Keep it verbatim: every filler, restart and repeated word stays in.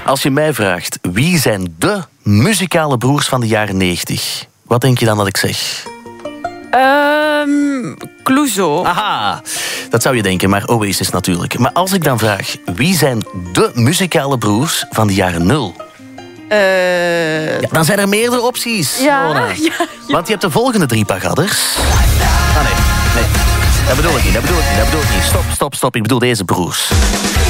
Als je mij vraagt, wie zijn de muzikale broers van de jaren negentig? Wat denk je dan dat ik zeg? Um, Clouseau. Aha, dat zou je denken, maar Oasis natuurlijk. Maar als ik dan vraag, wie zijn de muzikale broers van de jaren nul? Uh... Ja, dan zijn er meerdere opties. Ja, ja, ja. Want je hebt de volgende drie pagaders. Ah nee, nee. Dat bedoel ik niet, dat bedoel ik niet, dat bedoel ik niet. Stop, stop, stop. Ik bedoel deze broers.